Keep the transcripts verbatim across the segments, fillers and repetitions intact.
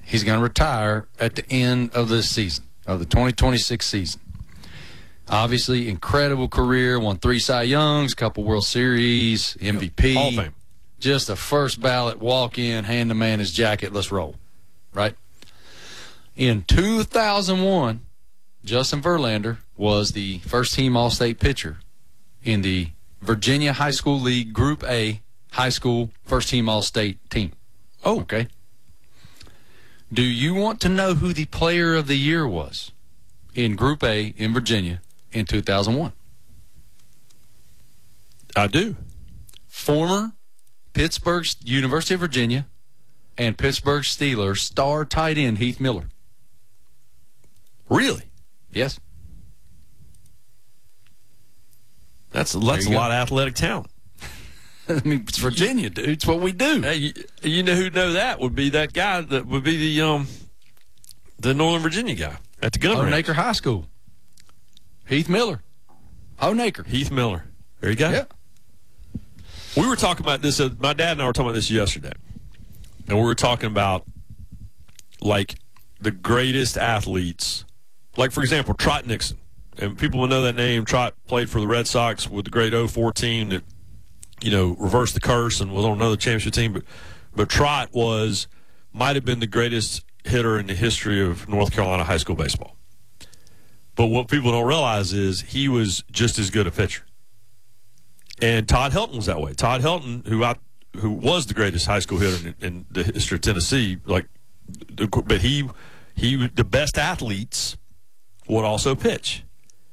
He's going to retire at the end of this season, of the twenty twenty-six season. Obviously, incredible career, won three Cy Youngs, couple World Series, M V P. Hall of Fame. Just a first ballot walk-in, hand the man his jacket, let's roll, right? In two thousand one, Justin Verlander was the first-team All-State pitcher in the Virginia High School League Group A high school first-team All-State team. Oh. Okay. Do you want to know who the player of the year was in Group A in Virginia in two thousand one? I do. Former Pittsburgh University of Virginia and Pittsburgh Steelers star tight end Heath Miller. Really? Yes. That's, that's a go. lot of athletic talent. I mean, it's Virginia, dude. It's what we do. Hey, you, you know who'd know that would be that guy that would be the um the Northern Virginia guy at the gun range. Honaker High School. Heath Miller. Honaker. Heath Miller. There you go. Yeah. We were talking about this. Uh, my dad and I were talking about this yesterday, and we were talking about like the greatest athletes. Like, for example, Trot Nixon. And people will know that name. Trot played for the Red Sox with the great oh four team that, you know, reversed the curse and was on another championship team. But, but Trot was, might have been the greatest hitter in the history of North Carolina high school baseball. But what people don't realize is he was just as good a pitcher. And Todd Helton was that way. Todd Helton, who I, who was the greatest high school hitter in, in the history of Tennessee, like, but he, he, the best athletes would also pitch.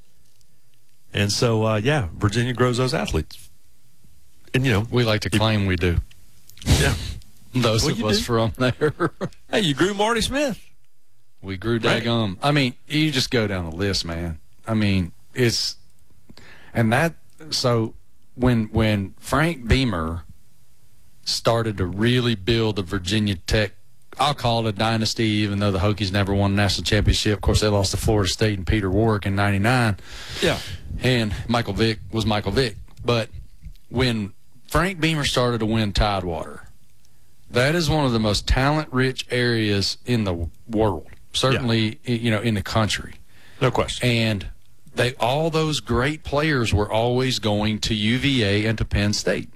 And so, uh, yeah, Virginia grows those athletes. And, you know. We like to claim we do. Yeah. Those Well, of you us do. from there. Hey, you grew Marty Smith. We grew Right. daggum. I mean, you just go down the list, man. I mean, it's – and that – so when when Frank Beamer started to really build the Virginia Tech – I'll call it a dynasty, even though the Hokies never won a national championship. Of course, they lost to Florida State and Peter Warwick in ninety-nine. Yeah. And Michael Vick was Michael Vick. But when Frank Beamer started to win Tidewater, that is one of the most talent-rich areas in the world, certainly, yeah. you know, in the country. No question. And they all those great players were always going to U V A and to Penn State.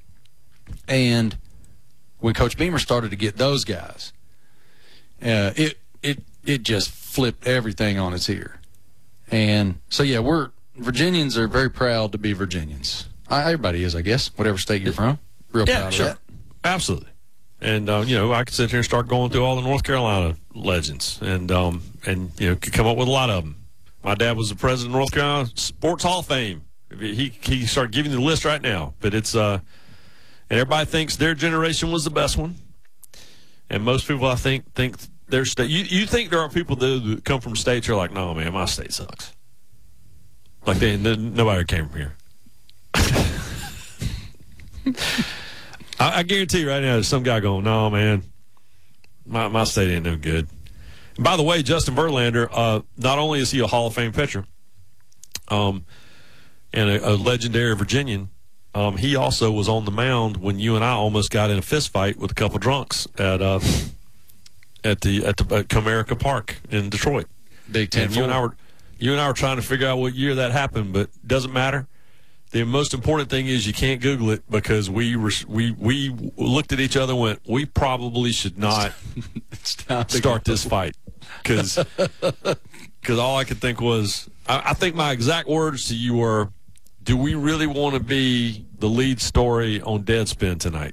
And when Coach Beamer started to get those guys, uh, it it it just flipped everything on its ear. And so, yeah, we're Virginians are very proud to be Virginians. Uh, everybody is, I guess, whatever state you're from. Real yeah, proud sure. of that. Absolutely. And, uh, you know, I could sit here and start going through all the North Carolina legends and, um, and you know, could come up with a lot of them. My dad was the president of North Carolina Sports Hall of Fame. He, he started giving you the list right now. But it's uh, – and everybody thinks their generation was the best one. And most people, I think, think their state. You, you think there are people that come from states who are like, no, man, my state sucks. Like, they, they, nobody came from here. I, I guarantee you right now there's some guy going, no, man, my, my state ain't no good. And by the way, Justin Verlander, uh, not only is he a Hall of Fame pitcher um, and a, a legendary Virginian, Um, he also was on the mound when you and I almost got in a fist fight with a couple drunks at uh, at the at the at Comerica Park in Detroit. Big Ten. And you and I were you and I were trying to figure out what year that happened, but it doesn't matter. The most important thing is you can't Google it because we were, we we looked at each other and went, we probably should not start this fight because because all I could think was I, I think my exact words to you were, do we really want to be the lead story on Deadspin tonight?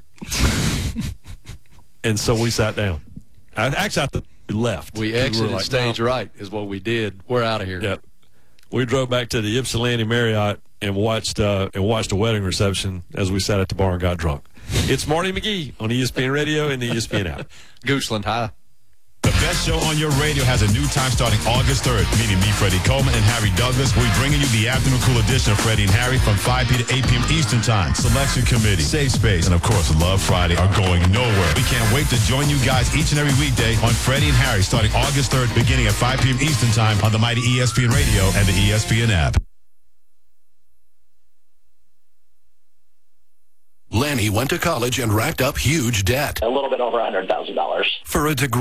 And so we sat down. I, actually, I thought we left. We exited we like, stage no. right is what we did. We're out of here. Yeah. We drove back to the Ypsilanti Marriott and watched uh, and watched a wedding reception as we sat at the bar and got drunk. It's Marty McGee on E S P N Radio and the E S P N app. Goochland, hi. The best show on your radio has a new time starting August third. Meeting me, Freddie Coleman, and Harry Douglas. We're bringing you the afternoon cool edition of Freddie and Harry from five p.m. to eight p.m. Eastern Time. Selection Committee, Safe Space, and of course, Love Friday are going nowhere. We can't wait to join you guys each and every weekday on Freddie and Harry starting August third, beginning at five p.m. Eastern Time on the mighty E S P N Radio and the E S P N app. Lanny went to college and racked up huge debt. A little bit over one hundred thousand dollars. For a degree.